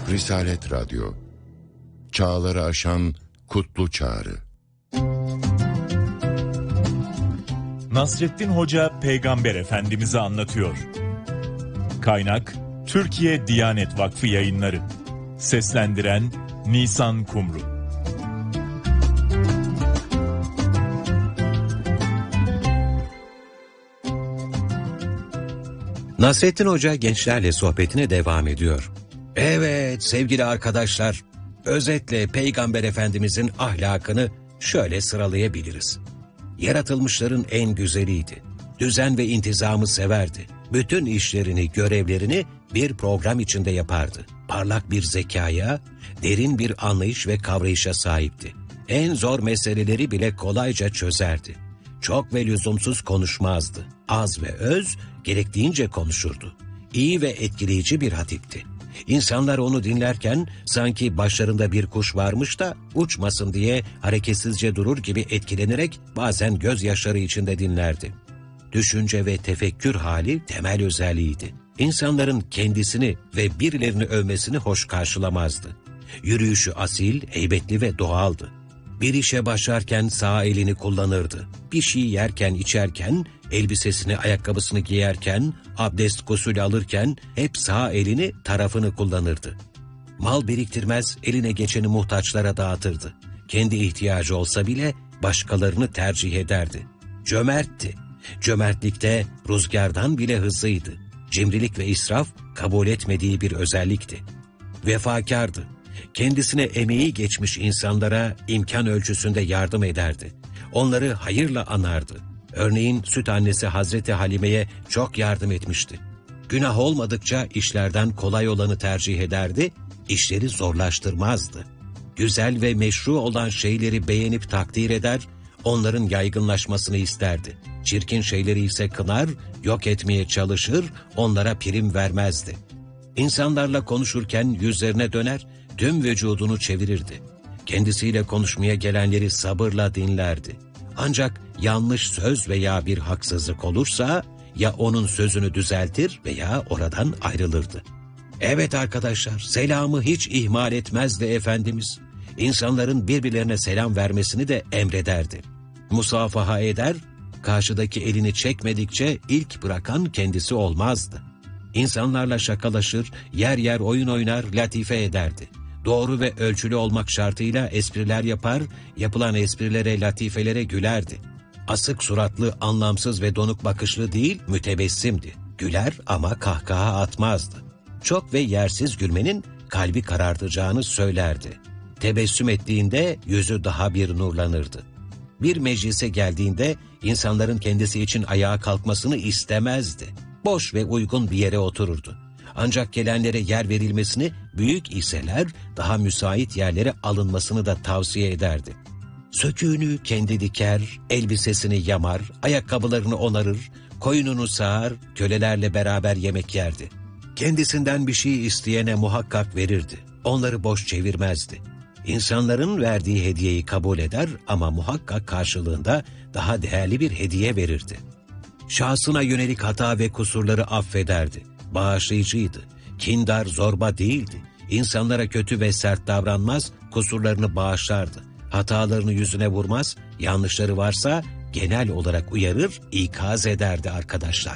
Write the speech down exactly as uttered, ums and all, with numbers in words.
Risalet Radyo, çağları aşan kutlu çağrı. Nasrettin Hoca Peygamber Efendimiz'i anlatıyor. Kaynak Türkiye Diyanet Vakfı Yayınları. Seslendiren Nisan Kumru. Nasrettin Hoca gençlerle sohbetine devam ediyor. Evet sevgili arkadaşlar, özetle Peygamber Efendimizin ahlakını şöyle sıralayabiliriz. Yaratılmışların en güzeliydi. Düzen ve intizamı severdi. Bütün işlerini, görevlerini bir program içinde yapardı. Parlak bir zekaya, derin bir anlayış ve kavrayışa sahipti. En zor meseleleri bile kolayca çözerdi. Çok ve lüzumsuz konuşmazdı. Az ve öz, gerektiğince konuşurdu. İyi ve etkileyici bir hatipti. İnsanlar onu dinlerken sanki başlarında bir kuş varmış da uçmasın diye hareketsizce durur gibi etkilenerek bazen gözyaşları içinde dinlerdi. Düşünce ve tefekkür hali temel özelliğiydi. İnsanların kendisini ve birilerini övmesini hoş karşılamazdı. Yürüyüşü asil, heybetli ve doğaldı. Bir işe başlarken sağ elini kullanırdı. Bir şey yerken, içerken, elbisesini, ayakkabısını giyerken, abdest gusül alırken hep sağ elini, tarafını kullanırdı. Mal biriktirmez, eline geçeni muhtaçlara dağıtırdı. Kendi ihtiyacı olsa bile başkalarını tercih ederdi. Cömertti. Cömertlikte rüzgardan bile hızlıydı. Cimrilik ve israf kabul etmediği bir özellikti. Vefakardı. Kendisine emeği geçmiş insanlara imkan ölçüsünde yardım ederdi. Onları hayırla anardı. Örneğin süt annesi Hazreti Halime'ye çok yardım etmişti. Günah olmadıkça işlerden kolay olanı tercih ederdi, işleri zorlaştırmazdı. Güzel ve meşru olan şeyleri beğenip takdir eder, onların yaygınlaşmasını isterdi. Çirkin şeyleri ise kınar, yok etmeye çalışır, onlara prim vermezdi. İnsanlarla konuşurken yüzlerine döner, tüm vücudunu çevirirdi. Kendisiyle konuşmaya gelenleri sabırla dinlerdi. Ancak yanlış söz veya bir haksızlık olursa ya onun sözünü düzeltir veya oradan ayrılırdı. Evet arkadaşlar, selamı hiç ihmal etmezdi Efendimiz. İnsanların birbirlerine selam vermesini de emrederdi. Musafaha eder, karşıdaki elini çekmedikçe ilk bırakan kendisi olmazdı. İnsanlarla şakalaşır, yer yer oyun oynar, latife ederdi. Doğru ve ölçülü olmak şartıyla espriler yapar, yapılan esprilere, latifelere gülerdi. Asık suratlı, anlamsız ve donuk bakışlı değil, mütebessimdi. Güler ama kahkaha atmazdı. Çok ve yersiz gülmenin kalbi karartacağını söylerdi. Tebessüm ettiğinde yüzü daha bir nurlanırdı. Bir meclise geldiğinde insanların kendisi için ayağa kalkmasını istemezdi. Boş ve uygun bir yere otururdu. Ancak gelenlere yer verilmesini, büyük iseler daha müsait yerlere alınmasını da tavsiye ederdi. Söküğünü kendi diker, elbisesini yamar, ayakkabılarını onarır, koyununu sağar, kölelerle beraber yemek yerdi. Kendisinden bir şey isteyene muhakkak verirdi. Onları boş çevirmezdi. İnsanların verdiği hediyeyi kabul eder ama muhakkak karşılığında daha değerli bir hediye verirdi. Şahsına yönelik hata ve kusurları affederdi. Bağışlayıcıydı. Kindar, zorba değildi. İnsanlara kötü ve sert davranmaz, kusurlarını bağışlardı. Hatalarını yüzüne vurmaz, yanlışları varsa genel olarak uyarır, ikaz ederdi arkadaşlar.